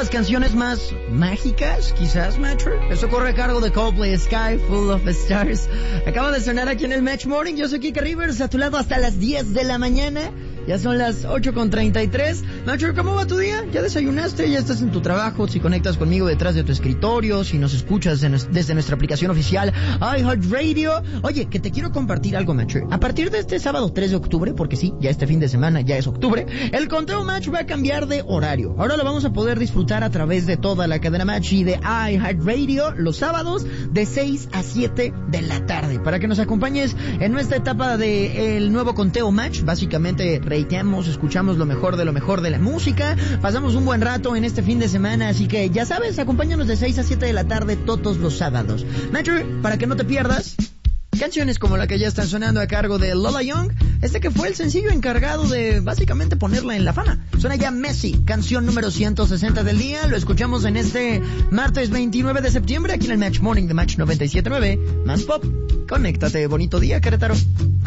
las canciones más mágicas, quizás, Metro. Esto corre a cargo de Coldplay, Sky Full of Stars. Acaba de sonar aquí en el Match Morning. Yo soy Kika Rivers, a tu lado hasta las 10 de la mañana. Ya son las 8:33. Nacho, ¿cómo va tu día? ¿Ya desayunaste? ¿Ya estás en tu trabajo? Si conectas conmigo detrás de tu escritorio, si nos escuchas desde nuestra aplicación oficial iHeartRadio. Oye, que te quiero compartir algo, Match. A partir de este sábado 3 de octubre, porque sí, ya este fin de semana ya es octubre, el conteo Match va a cambiar de horario. Ahora lo vamos a poder disfrutar a través de toda la cadena Match y de iHeartRadio los sábados de 6 a 7 de la tarde. Para que nos acompañes en nuestra etapa del nuevo conteo Match, básicamente reiteamos, escuchamos lo mejor de la música, pasamos un buen rato en este fin de semana, así que ya sabes, acompáñanos de 6 a 7 de la tarde todos los sábados. Metro, para que no te pierdas canciones como la que ya están sonando a cargo de Lola Young, que fue el sencillo encargado de básicamente ponerla en la fama. Suena ya Messi, canción número 160 del día, lo escuchamos en este martes 29 de septiembre aquí en el Match Morning de Match 97.9, más pop. Conéctate, bonito día, Querétaro.